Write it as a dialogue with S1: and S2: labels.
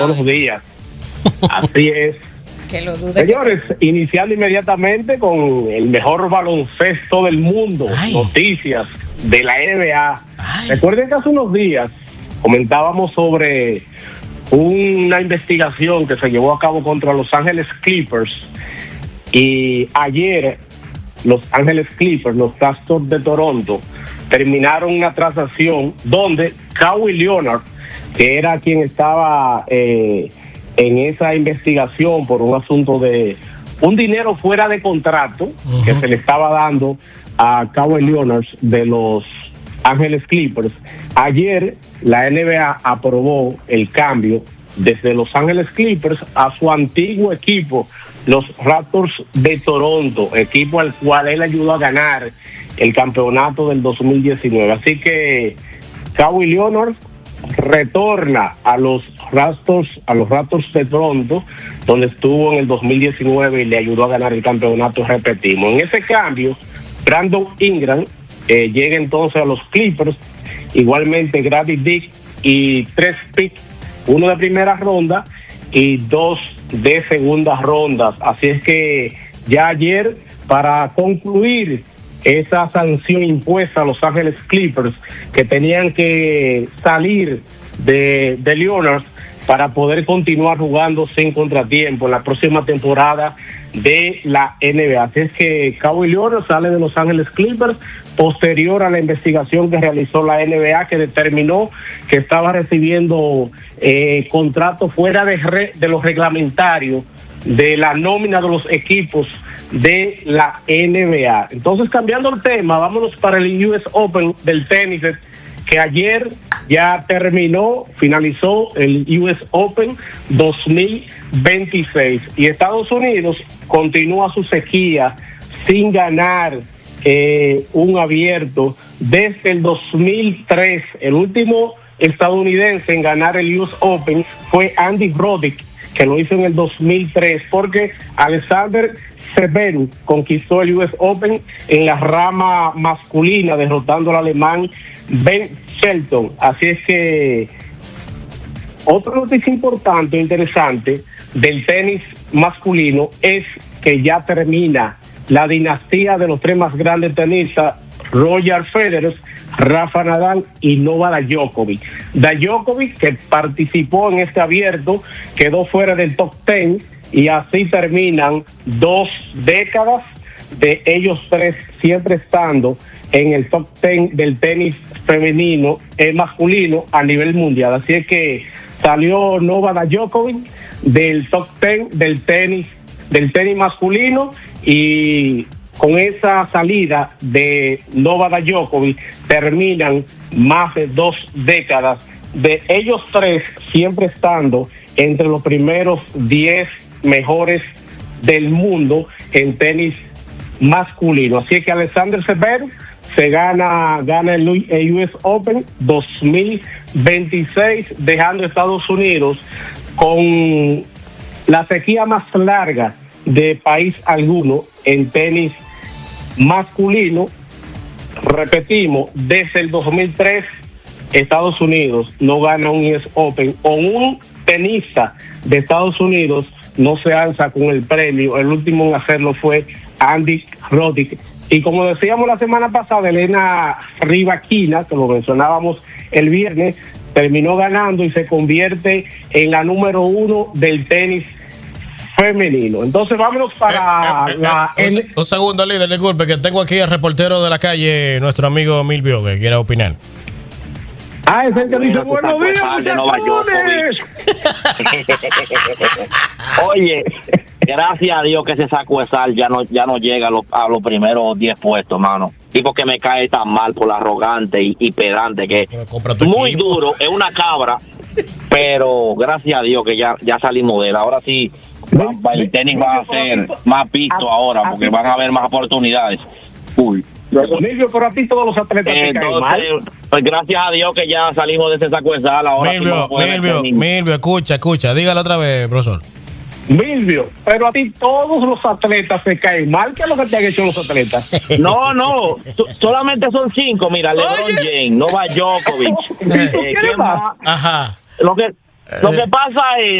S1: todos los días. Así es.
S2: Que lo dude.
S1: Señores, iniciando inmediatamente con el mejor baloncesto del mundo.
S3: Ay.
S1: Noticias de la NBA.
S3: Ay.
S1: Recuerden que hace unos días comentábamos sobre una investigación que se llevó a cabo contra Los Ángeles Clippers. Y ayer Los Ángeles Clippers, los Raptors de Toronto, terminaron una transacción donde Kawhi Leonard, que era quien estaba en esa investigación por un asunto de un dinero fuera de contrato que se le estaba dando a Kawhi Leonard de los Ángeles Clippers. Ayer la NBA aprobó el cambio desde Los Ángeles Clippers a su antiguo equipo, los Raptors de Toronto, equipo al cual él ayudó a ganar el campeonato del 2019. Así que Kawhi Leonard retorna a los Raptors de Toronto, donde estuvo en el 2019 y le ayudó a ganar el campeonato, repetimos. En ese cambio, Brandon Ingram llega entonces a los Clippers, igualmente Grady Dick y 3 picks, 1 de primera ronda y 2 de segunda ronda. Así es que ya ayer, para concluir esa sanción impuesta a Los Ángeles Clippers, que tenían que salir de Leonard para poder continuar jugando sin contratiempo en la próxima temporada de la NBA. Así es que Kawhi Leonard sale de Los Ángeles Clippers posterior a la investigación que realizó la NBA, que determinó que estaba recibiendo contratos fuera de los reglamentarios de la nómina de los equipos de la NBA. Entonces, cambiando el tema, vámonos para el US Open del tenis, que ayer ya finalizó el US Open 2026 y Estados Unidos continúa su sequía sin ganar un abierto desde el 2003. El último estadounidense en ganar el US Open fue Andy Roddick, que lo hizo en el 2003, porque Alexander Zverev conquistó el US Open en la rama masculina, derrotando al alemán Ben Shelton. Así es que otra noticia importante e interesante del tenis masculino es que ya termina la dinastía de los 3 más grandes tenistas: Roger Federer, Rafa Nadal y Novak Djokovic. Djokovic, que participó en este abierto, quedó fuera del top 10, y así terminan 2 décadas de ellos 3 siempre estando en el top 10 del tenis femenino, masculino a nivel mundial. Así es que salió Novak Djokovic del top 10 del tenis masculino, y con esa salida de Novak Djokovic terminan más de 2 décadas de ellos 3 siempre estando entre los primeros 10 mejores del mundo en tenis masculino. Así que Alexander Zverev se gana el US Open 2026, dejando a Estados Unidos con la sequía más larga de país alguno en tenis masculino. Repetimos, desde el 2003 Estados Unidos no gana un US Open, o un tenista de Estados Unidos no se alza con el premio. El último en hacerlo fue Andy Roddick. Y como decíamos la semana pasada, Elena Rybakina, que lo mencionábamos el viernes, terminó ganando y se convierte en la número 1 del tenis femenino. Entonces vámonos para
S3: un segundo, líder, disculpe, que tengo aquí al reportero de la calle, nuestro amigo Milvio, que quiere opinar.
S1: Es el que dice buenos días, muchachones.
S4: Oye, gracias a Dios que ese saco de sal ya no llega a los primeros 10 puestos, mano. Y porque me cae tan mal por arrogante y pedante, que muy
S3: equipo.
S4: duro, es una cabra, pero gracias a Dios que ya salimos de él. Ahora sí, el tenis va a ser más visto ahora, porque van a haber más oportunidades. Uy.
S1: Milvio, pero a ti todos los atletas te caen mal.
S4: Pues gracias a Dios que ya salimos de ese saco de sal. Ahora
S3: Milvio, escucha, dígalo otra vez, profesor.
S1: Milvio, pero a ti todos los atletas se caen mal. ¿Qué es lo que te han hecho los atletas?
S4: No, solamente son 5. Mira, LeBron James, Novak Djokovic. ¿Quién más?
S3: Ajá.
S4: Lo que pasa es